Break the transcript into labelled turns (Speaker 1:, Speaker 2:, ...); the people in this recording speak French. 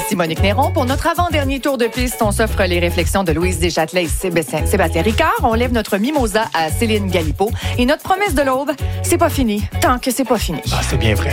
Speaker 1: Ici Monique Néron. Pour notre avant-dernier tour de piste, on s'offre les réflexions de Louise Deschâtelet et Sébastien Ricard. On lève notre mimosa à Céline Galipeau. Et notre promesse de l'aube, c'est pas fini tant que c'est pas fini.
Speaker 2: Ah, c'est bien vrai.